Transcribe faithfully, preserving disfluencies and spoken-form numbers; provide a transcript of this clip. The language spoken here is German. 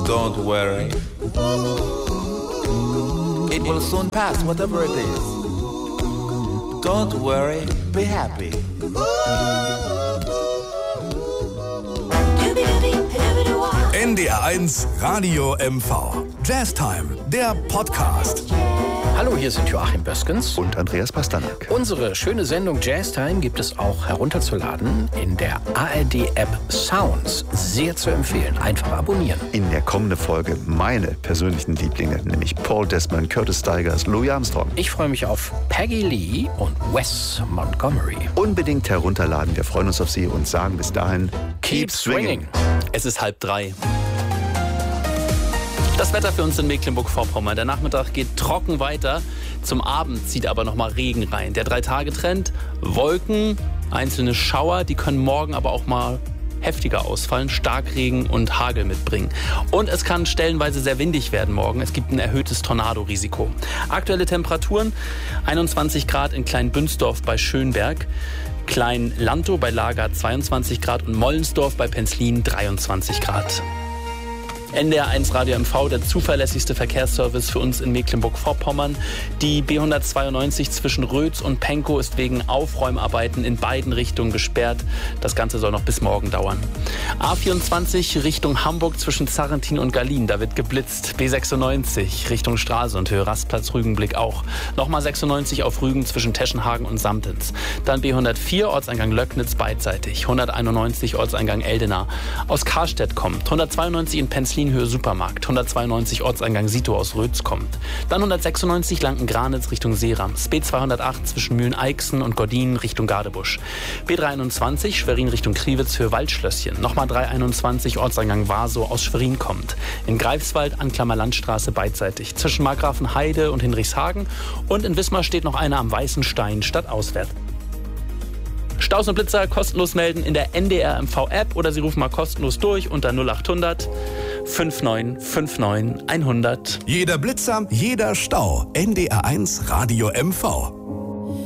Don't worry. It will soon pass, whatever it is. Don't worry, be happy. N D R eins Radio M V. Jazztime, der Podcast. Hallo, hier sind Joachim Böskens und Andreas Pasternak. Unsere schöne Sendung Jazztime gibt es auch herunterzuladen in der A R D-App Sounds. Sehr zu empfehlen. Einfach abonnieren. In der kommenden Folge meine persönlichen Lieblinge, nämlich Paul Desmond, Curtis Stigers, Louis Armstrong. Ich freue mich auf Peggy Lee und Wes Montgomery. Unbedingt herunterladen. Wir freuen uns auf Sie und sagen bis dahin, keep swinging. Es ist halb drei. Das Wetter für uns in Mecklenburg-Vorpommern. Der Nachmittag geht trocken weiter. Zum Abend zieht aber nochmal Regen rein. Der Drei-Tage-Trend, Wolken, einzelne Schauer, die können morgen aber auch mal heftiger ausfallen, Starkregen und Hagel mitbringen. Und es kann stellenweise sehr windig werden morgen. Es gibt ein erhöhtes Tornadorisiko. Aktuelle Temperaturen, einundzwanzig Grad in Kleinbünsdorf bei Schönberg, Klein-Lantow bei Lager zweiundzwanzig Grad und Mollensdorf bei Penzlin dreiundzwanzig Grad. N D R eins Radio M V, der zuverlässigste Verkehrsservice für uns in Mecklenburg-Vorpommern. Die B hundertzweiundneunzig zwischen Rötz und Pankow ist wegen Aufräumarbeiten in beiden Richtungen gesperrt. Das Ganze soll noch bis morgen dauern. A vierundzwanzig Richtung Hamburg zwischen Zarrentin und Gallien, da wird geblitzt. B sechsundneunzig Richtung Stralsund, Höhe Rastplatz Rügenblick auch. Nochmal sechsundneunzig auf Rügen zwischen Teschenhagen und Samtens. Dann B hundertvier Ortseingang Löcknitz beidseitig. hunderteinundneunzig Ortseingang Eldena. Aus Karstedt kommt. hundertzweiundneunzig in Penzlin Höhe Supermarkt, hundertzweiundneunzig Ortseingang Sito aus Rötz kommt. Dann hundertsechsundneunzig Lanken-Granitz Richtung Seerams. B zweihundertacht zwischen Mühlen-Eichsen und Gordin Richtung Gardebusch. B dreihunderteinundzwanzig Schwerin Richtung Kriwitz Höhe Waldschlösschen. Nochmal dreihunderteinundzwanzig Ortseingang Waso aus Schwerin kommt. In Greifswald Anklammer Landstraße beidseitig. Zwischen Markgrafenheide und Hinrichshagen. Und in Wismar steht noch einer am Weißen Stein stadtauswärts. Staus und Blitzer kostenlos melden in der N D R M V App oder Sie rufen mal kostenlos durch unter null achthundert neunundfünfzig neunundfünfzig hundert. Jeder Blitzer, jeder Stau. N D R eins Radio M V.